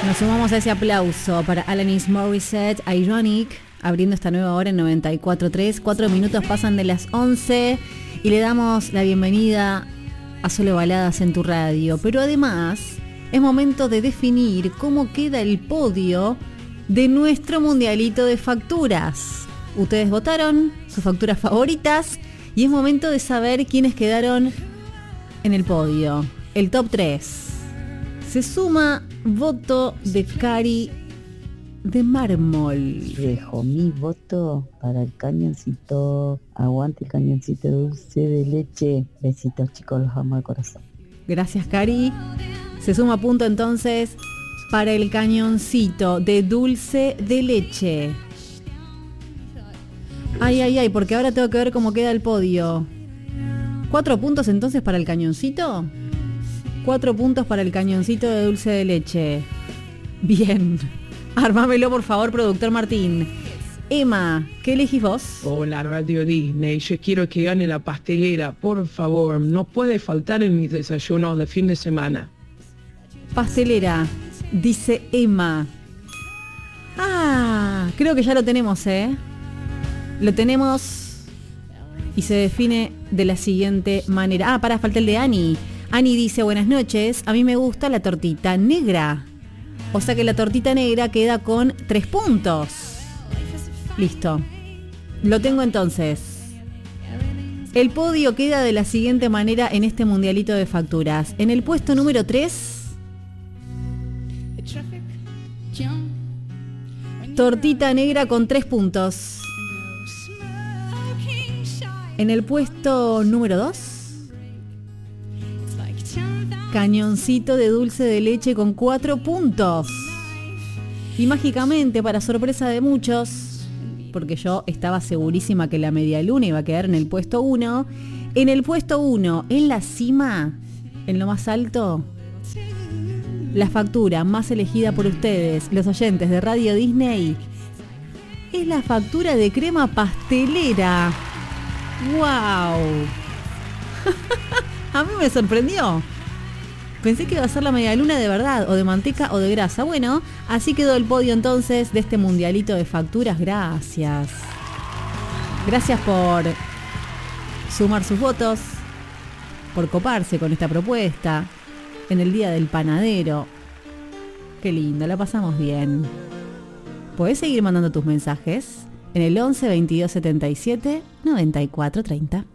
Nos sumamos a ese aplauso para Alanis Morissette, Ironic, abriendo esta nueva hora en 94.3. 4 minutos pasan de las 11 y le damos la bienvenida a Solo Baladas en tu radio. Pero además es momento de definir cómo queda el podio de nuestro mundialito de facturas. Ustedes votaron sus facturas favoritas y es momento de saber quiénes quedaron en el podio. El top 3. Se suma voto de Cari de Mármol. Dejo mi voto para el cañoncito. Aguante el cañoncito dulce de leche. Besitos, chicos, los amo de corazón. Gracias, Cari. Se suma punto entonces para el cañoncito de dulce de leche. Ay, porque ahora tengo que ver cómo queda el podio. 4 puntos entonces para el cañoncito. 4 puntos para el cañoncito de dulce de leche. Bien. Armámelo, por favor, productor Martín. Emma, ¿qué elegís vos? Hola, Radio Disney. Yo quiero que gane la pastelera, por favor. No puede faltar en mis desayunos de fin de semana. Pastelera, dice Emma. Creo que ya lo tenemos, ¿eh? Lo tenemos y se define de la siguiente manera. Falta el de Ani. Ani dice, buenas noches, a mí me gusta la tortita negra. O sea que la tortita negra queda con 3 puntos. Listo. Lo tengo entonces. El podio queda de la siguiente manera en este mundialito de facturas. En el puesto número 3, tortita negra con 3 puntos. En el puesto número 2, cañoncito de dulce de leche con 4 puntos. Y mágicamente, para sorpresa de muchos, porque yo estaba segurísima que la media luna iba a quedar en el puesto 1, en el puesto 1, en la cima, en lo más alto, la factura más elegida por ustedes, los oyentes de Radio Disney, es la factura de crema pastelera. ¡Wow! A mí me sorprendió. Pensé que iba a ser la media luna de verdad, o de manteca o de grasa. Bueno, así quedó el podio entonces de este mundialito de facturas. Gracias. Gracias por sumar sus votos, por coparse con esta propuesta en el Día del Panadero. Qué lindo, la pasamos bien. Podés seguir mandando tus mensajes en el 11 22 77 94 30.